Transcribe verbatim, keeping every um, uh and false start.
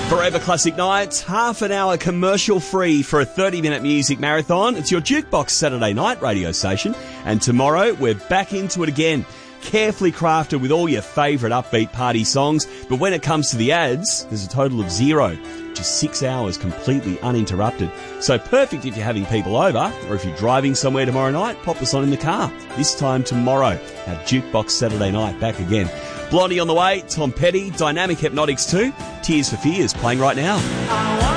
Forever Classic Nights, half an hour commercial free for a thirty minute music marathon. It's your Jukebox Saturday night radio station. And tomorrow we're back into it again. Carefully crafted with all your favourite upbeat party songs. But when it comes to the ads, there's a total of zero. Just six hours completely uninterrupted. So perfect if you're having people over, or if you're driving somewhere tomorrow night, pop us on in the car. This time tomorrow, our Jukebox Saturday night back again. Blondie on the way, Tom Petty, Dynamic Hypnotics two, Tears for Fears playing right now.